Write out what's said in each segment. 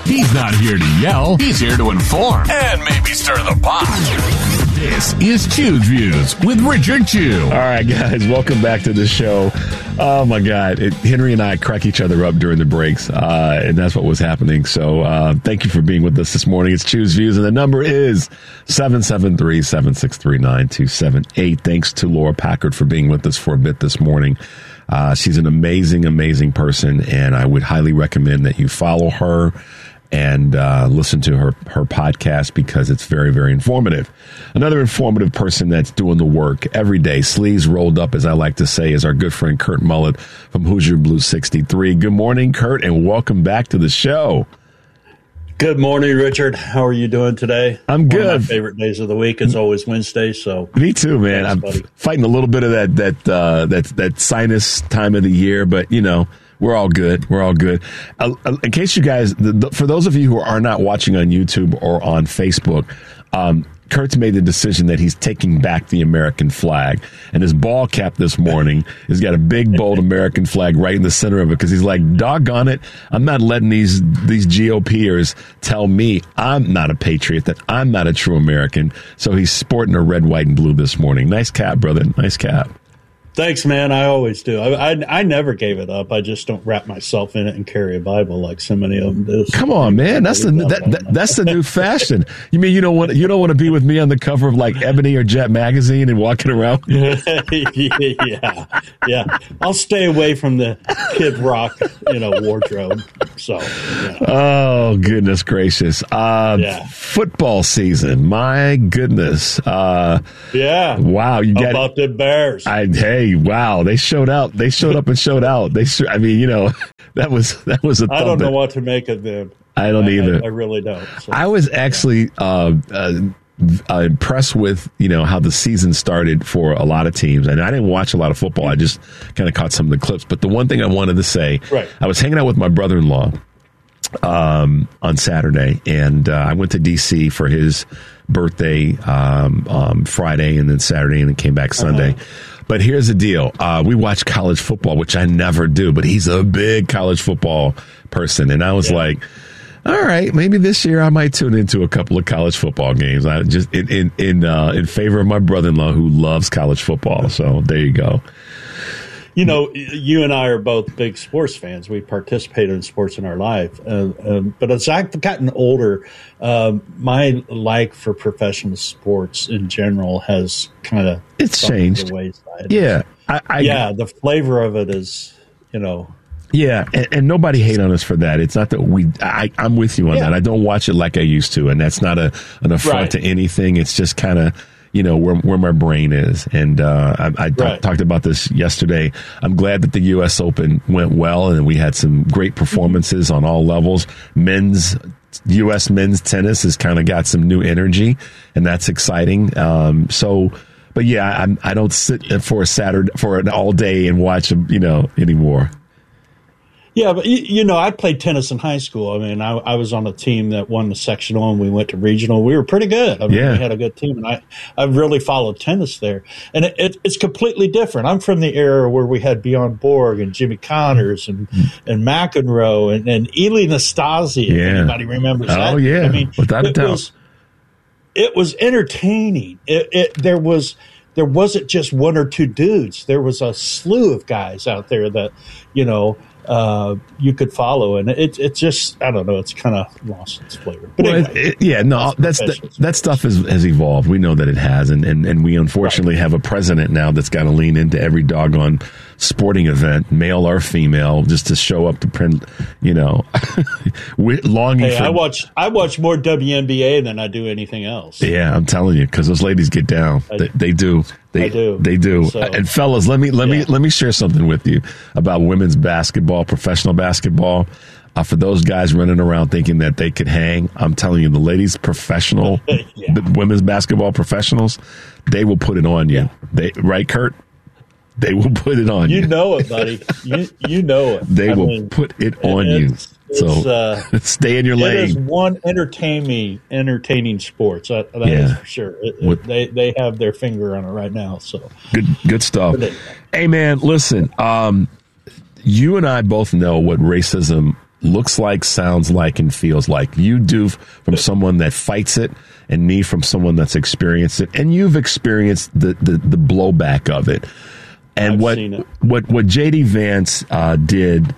He's not here to yell. He's here to inform and maybe stir the pot. This is Chew's Views with Richard Chew. All right, guys, welcome back to the show. Oh, my God. Henry and I crack each other up during the breaks, and that's what was happening. So thank you for being with us this morning. It's Chew's Views, and the number is 773-763-9278. Thanks to Laura Packard for being with us for a bit this morning. She's an amazing, amazing person, and I would highly recommend that you follow her and listen to her podcast because it's very, very informative. Another informative person that's doing the work every day, sleeves rolled up, as I like to say, is our good friend Kurt Mullett from Hoosier Blue 63. Good morning, Kurt, and welcome back to the show. Good morning, Richard. How are you doing today? I'm good. One of my favorite days of the week is always Wednesday. So me too, man. Thanks, I'm buddy. Fighting a little bit of that sinus time of the year, but you know. We're all good. We're all good. In case you guys, for those of you who are not watching on YouTube or on Facebook, Kurt's made the decision that he's taking back the American flag. And his ball cap this morning has got a big, bold American flag right in the center of it because he's like, doggone it, I'm not letting these GOPers tell me I'm not a patriot, that I'm not a true American. So he's sporting a red, white, and blue this morning. Nice cap, brother. Nice cap. Thanks, man. I always do. I never gave it up. I just don't wrap myself in it and carry a Bible like so many of them do. Come on, man. That's the new fashion. You mean you don't want to be with me on the cover of like Ebony or Jet magazine and walking around? Yeah. I'll stay away from the Kid Rock, wardrobe. So. Yeah. Oh goodness gracious! Football season. My goodness. Yeah. Wow. You got about the Bears. Wow, they showed out. They showed up and showed out. That was a. I don't know what to make of them. I don't either. I really don't. So, I was actually impressed with how the season started for a lot of teams, and I didn't watch a lot of football. I just kind of caught some of the clips. But the one thing I wanted to say, right. I was hanging out with my brother-in-law on Saturday, and I went to D.C. for his birthday Friday, and then Saturday, and then came back Sunday. But here's the deal. We watch college football, which I never do, but he's a big college football person. And I was like, all right, maybe this year I might tune into a couple of college football games. I just in favor of my brother-in-law who loves college football. So there you go. You and I are both big sports fans. We participated in sports in our life. But as I've gotten older, my like for professional sports in general has kind of changed. The wayside. Yeah. The flavor of it is, Yeah, and nobody hate on us for that. It's not that I'm with you on that. I don't watch it like I used to, and that's not an affront to anything. It's just kind of, where my brain is. And I talked about this yesterday. I'm glad that the U.S. Open went well, and we had some great performances on all levels. U.S. men's tennis has kind of got some new energy, and that's exciting. But yeah, I don't sit for an all day and watch them, anymore. Yeah, but I played tennis in high school. I mean, I was on a team that won the sectional, and we went to regional. We were pretty good. We had a good team, and I really followed tennis there. And it's completely different. I'm from the era where we had Bjorn Borg and Jimmy Connors and McEnroe and Ely Nastasi. If anybody remembers that? Oh yeah, I mean, without a doubt. It was entertaining. There wasn't just one or two dudes. There was a slew of guys out there that you could follow, and it's just, I don't know, it's kind of lost its flavor. But anyway, that stuff has evolved. We know that it has, and we unfortunately have a president now that's got to lean into every doggone sporting event, male or female, just to show up to print, longing for. I watch more WNBA than I do anything else. Yeah, I'm telling you, because those ladies get down. They do. They do. So, and fellas, let me share something with you about women's basketball, professional basketball. For those guys running around thinking that they could hang, I'm telling you, the ladies professional, women's basketball professionals, they will put it on you. Right, Kurt? They will put it on you. You know it, buddy. You know it. They will put it on you. So stay in your lane. It is one entertaining sports. That is for sure. They have their finger on it right now. So good stuff. Hey man, listen. You and I both know what racism looks like, sounds like, and feels like. You do from someone that fights it, and me from someone that's experienced it. And you've experienced the blowback of it. And what J.D. Vance did,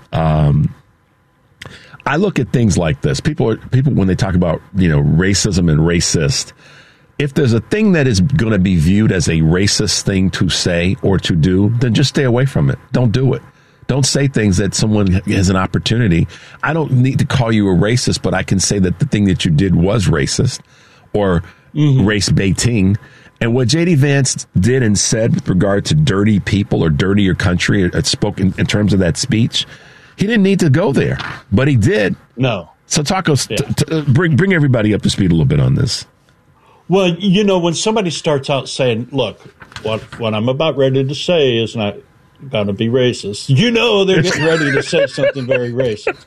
I look at things like this. People when they talk about, racism and racist, if there's a thing that is going to be viewed as a racist thing to say or to do, then just stay away from it. Don't do it. Don't say things that someone has an opportunity. I don't need to call you a racist, but I can say that the thing that you did was racist or race baiting. And what J.D. Vance did and said with regard to dirty people or dirtier country, it spoke in terms of that speech, he didn't need to go there, but he did. No. So Tacos, bring everybody up to speed a little bit on this. Well, when somebody starts out saying, look, what I'm about ready to say is not going to be racist, they're getting ready to say something very racist.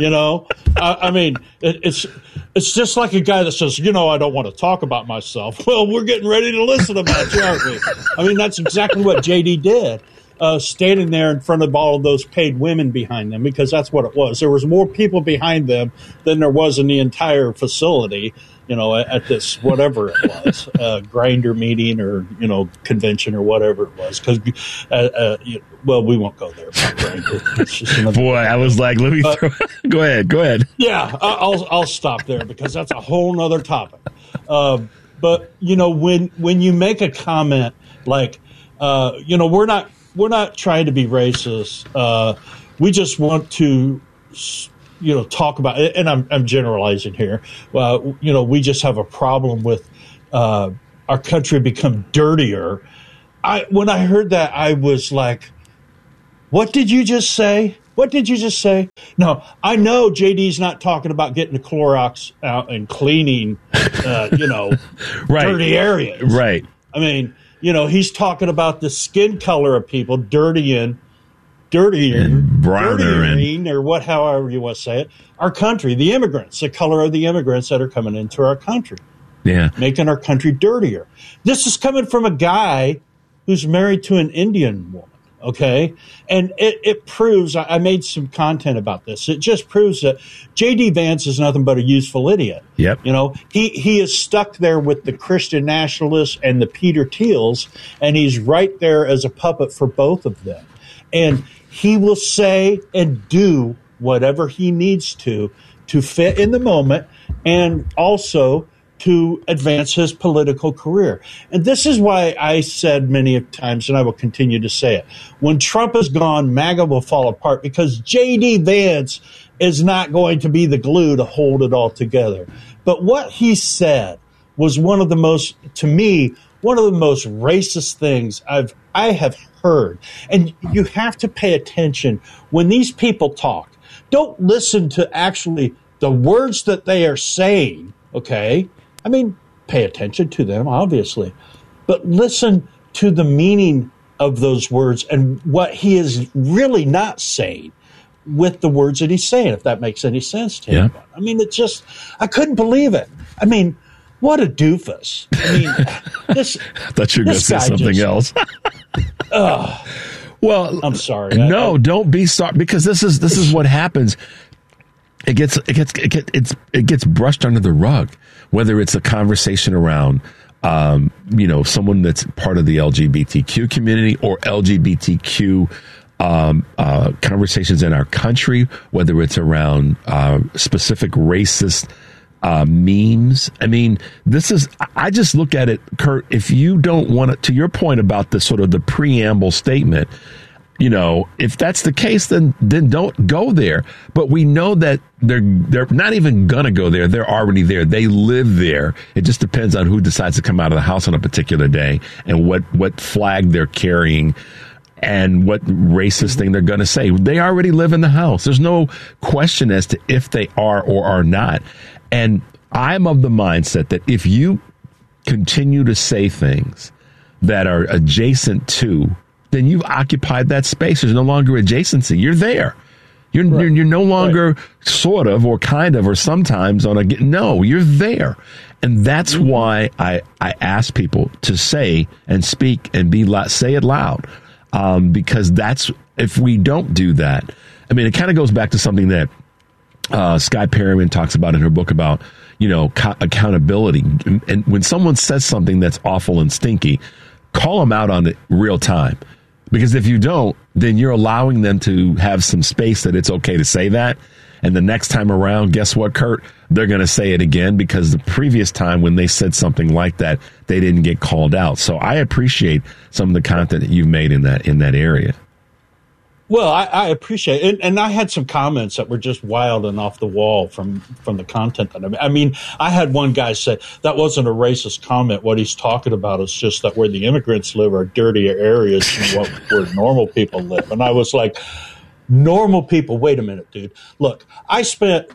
I mean, it's just like a guy that says, I don't want to talk about myself. Well, we're getting ready to listen about you, aren't we? I mean, that's exactly what JD did, standing there in front of all of those paid women behind them, because that's what it was. There was more people behind them than there was in the entire facility, at this, whatever it was, grinder meeting or, convention or whatever it was. Because, we won't go there. Boy, I was like, let me go ahead. Yeah, I'll stop there because that's a whole nother topic. But, when you make a comment like, we're not trying to be racist. We just want to talk about it, and I'm generalizing here. We just have a problem with our country become dirtier. When I heard that, I was like, "What did you just say? What did you just say?" No, I know JD's not talking about getting the Clorox out and cleaning, right. dirty areas. Right. I mean, he's talking about the skin color of people, dirtier, and browner, or however you want to say it. Our country, the immigrants, the color of the immigrants that are coming into our country, making our country dirtier. This is coming from a guy who's married to an Indian woman. Okay, and it proves. I made some content about this. It just proves that J.D. Vance is nothing but a useful idiot. Yep. He is stuck there with the Christian nationalists and the Peter Thiels, and he's right there as a puppet for both of them. And he will say and do whatever he needs to fit in the moment and also to advance his political career. And this is why I said many times, and I will continue to say it, when Trump is gone, MAGA will fall apart because J.D. Vance is not going to be the glue to hold it all together. But what he said was one of the most racist things I have heard. And you have to pay attention when these people talk. Don't listen to actually the words that they are saying, okay? I mean, pay attention to them, obviously. But listen to the meaning of those words and what he is really not saying with the words that he's saying, if that makes any sense to you. I mean, I couldn't believe it. I mean, what a doofus. I mean, I thought you were going to say something else. Well, I'm sorry. No, don't be sorry, because this is what happens. It gets brushed under the rug, whether it's a conversation around, someone that's part of the LGBTQ community or LGBTQ conversations in our country, whether it's around specific racist memes. I mean, I just look at it, Kurt, if you don't want to your point about the sort of the preamble statement, if that's the case, then don't go there. But we know that they're not even gonna go there. They're already there. They live there. It just depends on who decides to come out of the house on a particular day and what flag they're carrying and what racist thing they're going to say. They already live in the house. There's no question as to if they are or are not. And I'm of the mindset that if you continue to say things that are adjacent to, then you've occupied that space. There's no longer adjacency. You're there. You're no longer sort of or kind of or sometimes on a... No, you're there. And that's why I ask people to say and speak and say it loud. Because if we don't do that, I mean, it kind of goes back to something that Sky Perryman talks about in her book about, accountability. And when someone says something that's awful and stinky, call them out on it real time. Because if you don't, then you're allowing them to have some space that it's okay to say that. And the next time around, guess what, Kurt? They're going to say it again because the previous time when they said something like that, they didn't get called out. So I appreciate some of the content that you've made in that area. Well, I appreciate it. And I had some comments that were just wild and off the wall from the content that I mean, I had one guy say that wasn't a racist comment. What he's talking about is just that where the immigrants live are dirtier areas than where normal people live. And I was like, normal people, wait a minute, dude. Look, I spent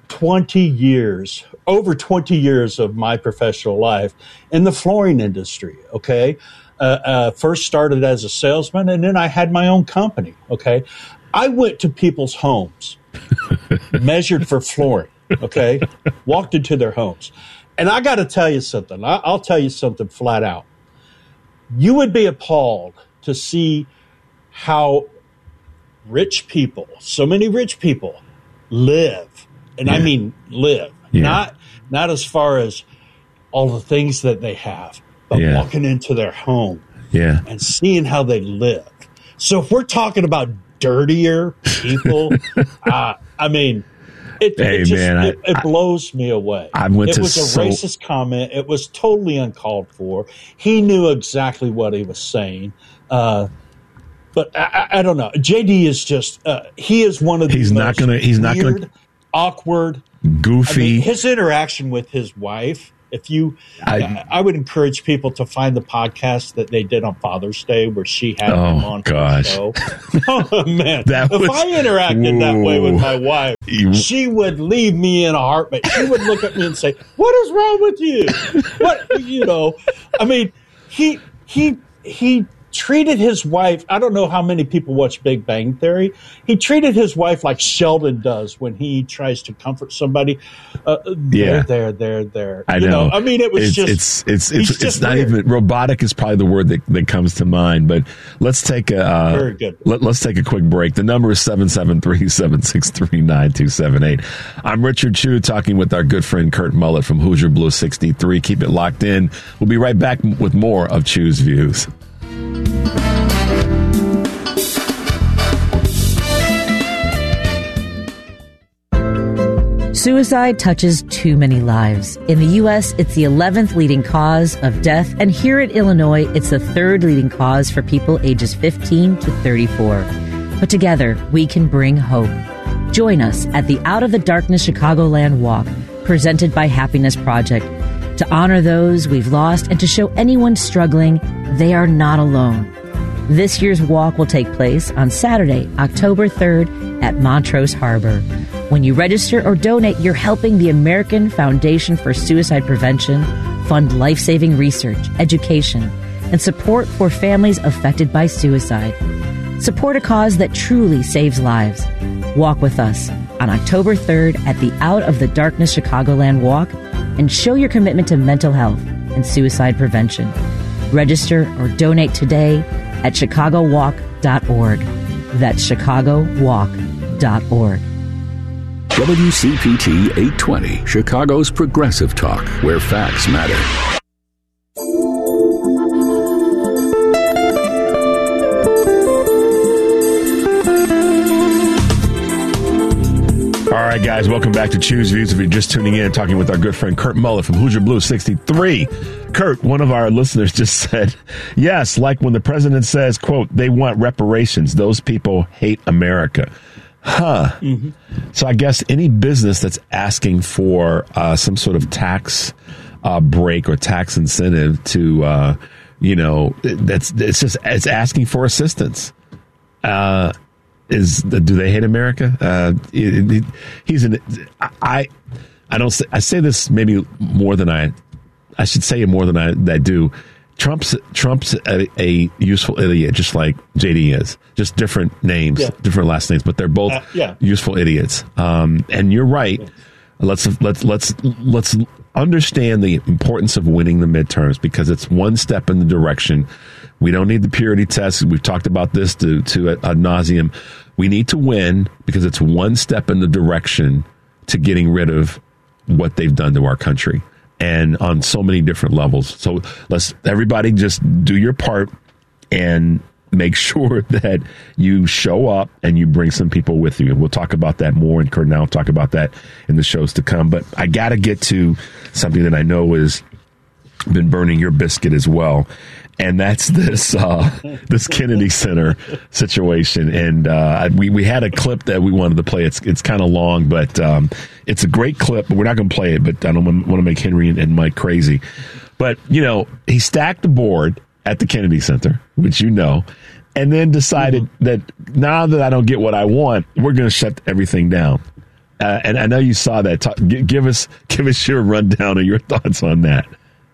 over 20 years of my professional life in the flooring industry, okay? First started as a salesman, and then I had my own company, okay? I went to people's homes, measured for flooring, okay? Walked into their homes. And I got to tell you something. I'll tell you something flat out. You would be appalled to see how rich people, so many rich people, live. And I mean live. Yeah. Not as far as all the things that they have, but walking into their home and seeing how they live. So if we're talking about dirtier people, I mean, it blows me away. It was a racist comment. It was totally uncalled for. He knew exactly what he was saying. But I don't know. JD is just he is one of the he's not gonna awkward, goofy. I mean, his interaction with his wife. I would encourage people to find the podcast that they did on Father's Day where she had him on her show. Oh man, if I interacted that way with my wife, she would leave me in a heartbeat. She would look at me and say, "What is wrong with you?" I mean, he treated his wife. I don't know how many people watch Big Bang Theory. He treated his wife like Sheldon does when he tries to comfort somebody. There. I know. I mean, it was it's not even robotic is probably the word that comes to mind. But let's take very good. Let's take a quick break. The number is 773-763-9278. I'm Richard Chew talking with our good friend Kurt Mullett from Hoosier Blue 63. Keep it locked in. We'll be right back with more of Chew's Views. Suicide touches too many lives. In the U.S., it's the 11th leading cause of death, and here in Illinois, it's the 3rd leading cause for people ages 15 to 34. But together, we can bring hope. Join us at the Out of the Darkness Chicagoland Walk, presented by Happiness Project, to honor those we've lost and to show anyone struggling they are not alone. This year's walk will take place on Saturday, October 3rd at Montrose Harbor. When you register or donate, you're helping the American Foundation for Suicide Prevention fund life-saving research, education, and support for families affected by suicide. Support a cause that truly saves lives. Walk with us on October 3rd at the Out of the Darkness Chicagoland Walk and show your commitment to mental health and suicide prevention. Register or donate today at chicagowalk.org. That's chicagowalk.org. WCPT 820, Chicago's Progressive Talk, where facts matter. All right, guys, welcome back to Chew's Views. If you're just tuning in, talking with our good friend Kurt Mullett from Hoosier Blue 63. Kurt, one of our listeners just said, yes, like when the president says, quote, they want reparations. Those people hate America. Huh. Mm-hmm. So I guess any business that's asking for some sort of tax break or tax incentive to, it's asking for assistance. Do they hate America? I say this maybe more than I should say it more than I do. Trump's a useful idiot, just like JD is. Just different names, different last names, but they're both useful idiots. And you're right. Let's understand the importance of winning the midterms because it's one step in the direction. We don't need the purity test. We've talked about this to ad nauseum. We need to win because it's one step in the direction to getting rid of what they've done to our country, and on so many different levels. So let's everybody just do your part and make sure that you show up and you bring some people with you. We'll talk about that more, and Kurt and I will talk about that in the shows to come. But I got to get to something that I know has been burning your biscuit as well, and that's this this Kennedy Center situation. And we had a clip that we wanted to play. It's kind of long, but it's a great clip. We're not going to play it, but I don't want to make Henry and Mike crazy. But, you know, he stacked the board at the Kennedy Center, which you know, and then decided that now that I don't get what I want, we're going to shut everything down. And I know you saw that. Give us your rundown of your thoughts on that.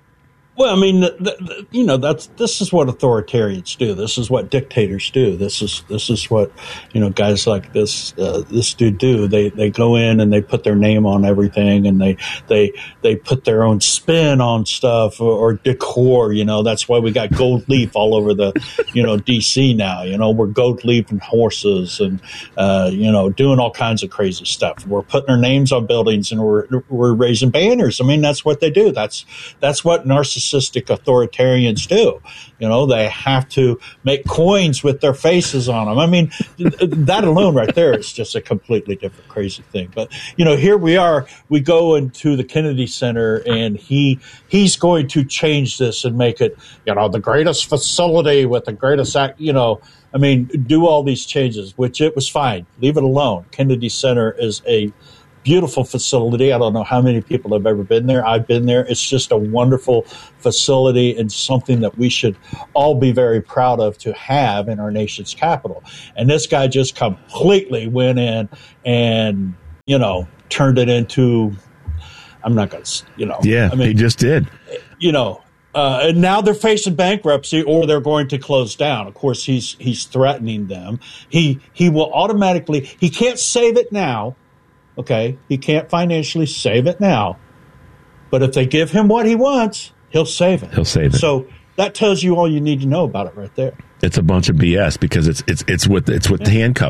Well, I mean, you know, this is what authoritarians do. This is what dictators do. This is what, you know, guys like this dude do. They go in and they put their name on everything, and they put their own spin on stuff or decor. You know, that's why we got gold leaf all over the, you know, DC now. You know, we're gold leaf and horses, and you know, doing all kinds of crazy stuff. We're putting our names on buildings, and we're raising banners. I mean, that's what they do. That's what narcissistic authoritarians do. You know, they have to make coins with their faces on them. I mean, that alone right there is just a completely different crazy thing. But, you know, here we are, we go into the Kennedy Center, and he's going to change this and make it, you know, the greatest facility with the greatest, you know, I mean, do all these changes, which it was fine. Leave it alone. Kennedy Center is a beautiful facility. I don't know how many people have ever been there. I've been there. It's just a wonderful facility and something that we should all be very proud of to have in our nation's capital. And this guy just completely went in and, you know, turned it into, I'm not going to, you know. Yeah, I mean, he just did. You know, and now they're facing bankruptcy, or they're going to close down. Of course, he's threatening them. He will automatically, he can't save it now. Okay, he can't financially save it now, but if they give him what he wants, he'll save it. He'll save it. So that tells you all you need to know about it right there. It's a bunch of BS because it's with the handcuffs.